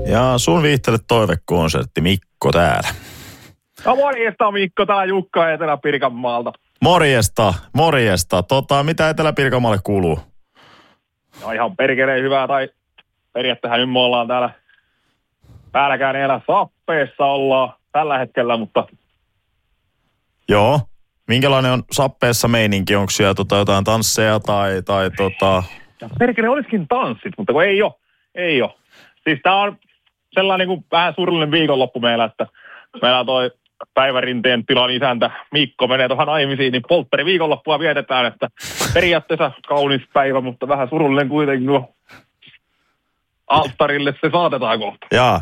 Ja sun viihtele toivekonsertti Mikko täällä. No morjesta Mikko, tää Jukka Etelä-Pirkanmaalta. Morjesta. Mitä Etelä-Pirkanmaalle kuuluu? No ihan perkeleen hyvää, tai periaatteessa nyt me ollaan täällä päälläkään elä Sappeessa ollaan tällä hetkellä, mutta... Joo. Minkälainen on Sappeessa meininki? Onko siellä jotain tansseja tai Ja perkele olisikin tanssit, mutta kun ei oo. Siis tää on sellainen niin kuin vähän surullinen viikonloppu meillä, että meillä on toi Päivärinteen tilan isäntä Mikko menee tuohon naimisiin, niin poltteri viikonloppua vietetään, että periaatteessa kaunis päivä, mutta vähän surullinen kuitenkin, kun alttarille se saatetaan kohta. Jaa,